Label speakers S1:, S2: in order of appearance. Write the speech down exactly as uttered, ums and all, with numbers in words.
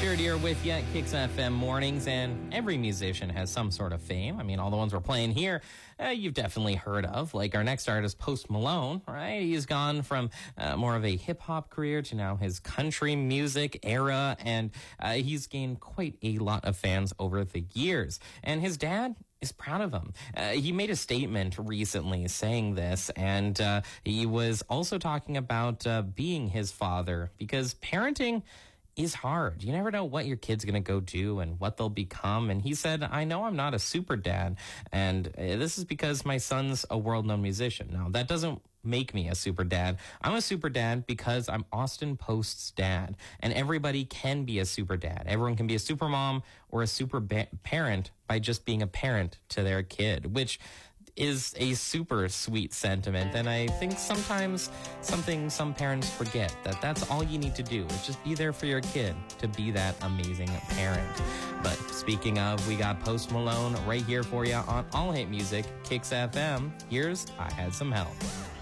S1: Jared here with you at Kicks F M Mornings, and every musician has some sort of fame. I mean, all the ones we're playing here, uh, you've definitely heard of. Like our next artist, Post Malone, right? He's gone from uh, more of a hip-hop career to now his country music era, and uh, he's gained quite a lot of fans over the years. And his dad is proud of him. Uh, he made a statement recently saying this, and uh, he was also talking about uh, being his father, because parenting is hard. You never know what your kid's going to go do and what they'll become. And he said, I know I'm not a super dad, and uh, this is because my son's a world-known musician. Now, that doesn't make me a super dad. I'm a super dad because I'm Austin Post's dad, and everybody can be a super dad. Everyone can be a super mom or a super ba- parent by just being a parent to their kid, which is a super sweet sentiment. And I think sometimes something some parents forget, that that's all you need to do is just be there for your kid to be that amazing parent. But speaking of, we got Post Malone right here for you on All Hit Music, Kicks F M. Here's I Had Some Help.